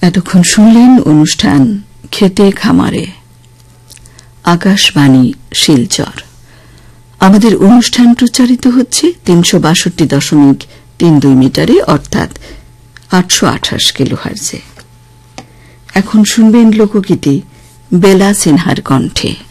এতক্ষণ শুনলেন অনুষ্ঠান খেতে খামারে, আকাশবাণী শিলচর। আমাদের অনুষ্ঠান প্রচারিত হচ্ছে 362.32 মিটারে, অর্থাৎ 828 কিলোহার্জে। এখন শুনবেন লোকগীতি বেলা সিনহার কণ্ঠে।